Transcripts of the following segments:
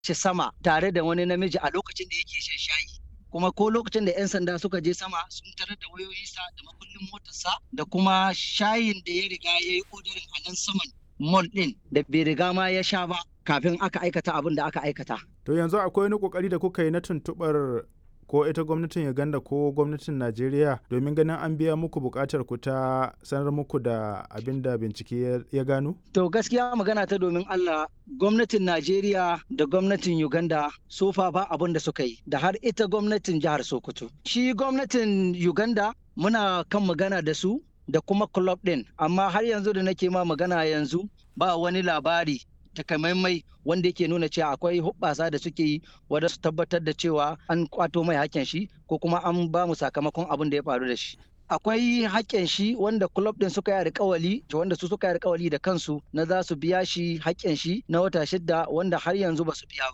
shi sama tare da wani namiji a lokacin da yake shan shayi. Kuma ko lokacin da 'yan sanda suka je sama sun tarar da wayoyinsa da makullin motarsa da kuma shayin da ya riga ya yi odarin a nan saman mall ɗin da bai riga ma ya sha ba kafin aka aikata abin da aka aikata. To yanzu akwai wani kokari da kuka yi na tuntuɓar ko ita gwamnatin Uganda ko gwamnatin Najeriya domin ganin an biya muku buƙatar ku ta sanar muku da abin da bincike ya gano? To gaskiya magana ta domin Allah, gwamnatin Najeriya da gwamnatin Uganda sofa ba abin da suka yi da har ita gwamnatin jihar Sokoto. Shi gwamnatin Uganda muna kan magana da su da kuma club ɗin, amma har yanzu da nake ma magana yanzu ba wani labari takamaimai wanda yake nuna cewa akwai hubbasa da suke yi wadda su tabbatar da cewa an kwato mai hakken shi ko kuma an ba mu sakamakon abin da ya faru da shi. Akwai hakken shi wanda club din suka yi alƙawari wanda su suka yi alƙawari da kansu na za su biya shi hakken shi na wata 6 wanda har yanzu ba su biya ba.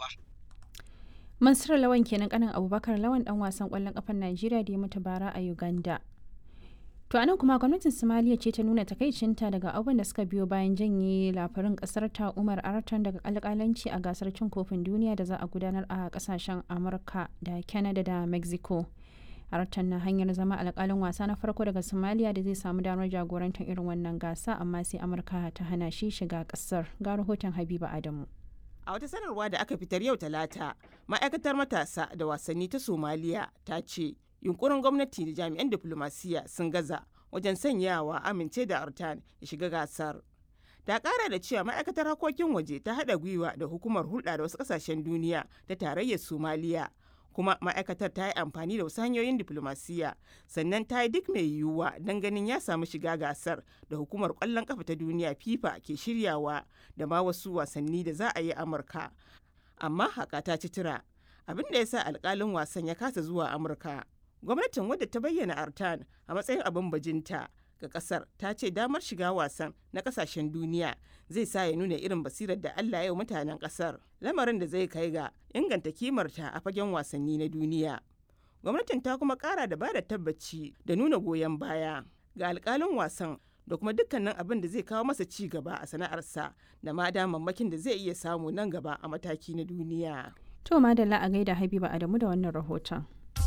Mansur Lawan kenan kanin Abubakar Lawan dan wasan ƙwallon ƙafar Najeriya da ya mutu bara a Uganda. To anan kuma gwamnatin Somalia ce ta nuna takaicinta daga abubuwan da suka biyo bayan janye lafarin kasar ta Umar Artan daga alƙalanci a gasar cin kofin duniya da za a gudanar a kasashen Amurka da Canada da Mexico. Artan na hanyar zama alƙalin wasa na farko daga Somalia da zai samu damar jagorantar irin wannan gasa, amma sai Amurka ta hana shi shiga kasar. Ga rahoton Habiba Adamu. A wata sanarwa da aka fitar yau Talata, ma'aikatar matasa da wasanni ta Somalia ta ce yunkurin gwamnati da jami'an diflomasiyya sun gaza wajen sanyawa amince da Artan ya shiga gasar. Ta kara da cewa ma'aikatar harkokin waje ta haɗa gwiwa da hukumar hulɗa da wasu ƙasashen duniya ta tarayyar Somaliya, kuma ma'aikatar ta yi amfani da wasu hanyoyin diflomasiyya sannan ta yi duk mai yiwuwa don ganin ya samu shiga gasar da hukumar ƙwallon ƙafa ta duniya FIFA ke shiryawa da ma wasu wasanni da za a yi Amurka. Amma haka ta ci tura, abin da ya sa alƙalin wasan ya kasa zuwa Amurka. Gwamnatin wadda ta bayyana Artan a matsayin abin bajinta ga kasar ta ce damar shiga wasan na kasashen duniya zai sa ya nuna irin basirar da Allah ya yi mutanen kasar, lamarin da zai kai ga inganta kimarta a fagen wasanni na duniya. Gwamnatin ta kuma kara da bada tabbaci da nuna goyon baya ga alkalin wasan da kuma dukkanin abin da zai kawo masa ci gaba a sana'arsa da ma damammakin da zai iya samu nan gaba a mataki na duniya. To madalla a gaida Habiba Adamu da wannan rahoton.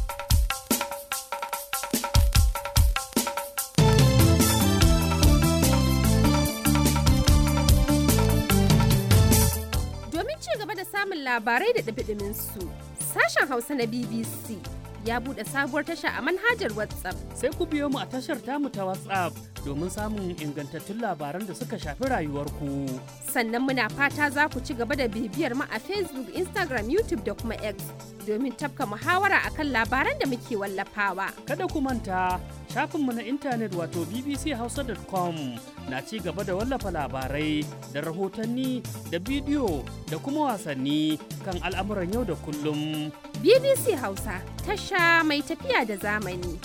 Samun labarai da ɗumi su sashen Hausa na BBC ya buɗe sabuwar tasha a manhajar WhatsApp. Sai ku biyo mu a tashar tamu ta WhatsApp domin samun ingantattun labaran da suka shafi rayuwarku. Sannan muna fata za ku ci gaba da bibiyar mu a Facebook, Instagram, YouTube da kuma X domin tafka muhawara akan labaran da muke wallafawa. Kada ku manta shafinmu na intanet wato bbchausa.com na ci gaba da wallafa labarai da rahotanni da bidiyo da kuma wasanni kan al'amuran yau da kullum. BBC Hausa, tasha mai tafiya da zamani.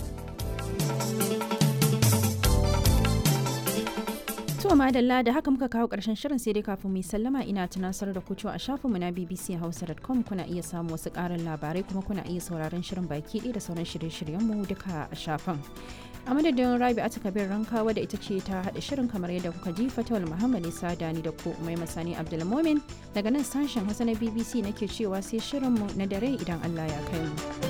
To madalla da haka muka kawo ƙarshen shirin, sai dai kafin mu sallama ina tunasar da ku cewa a shafinmu na bbchausa.com kuna iya samun wasu ƙarin labarai kuma kuna iya sauraron shirin baki ɗaya da sauran shirye-shiryenmu duka a shafin. A madadin Rabi'atu Kabir Rankawa da ita ce ta haɗa shirin kamar yadda kuka ji, Fatawul Muhammad Isa Dani da ku Mai Masani Abdulmumin daga nan sashen Hausa na BBC nake cewa sai shirinmu na dare idan Allah ya kai mu.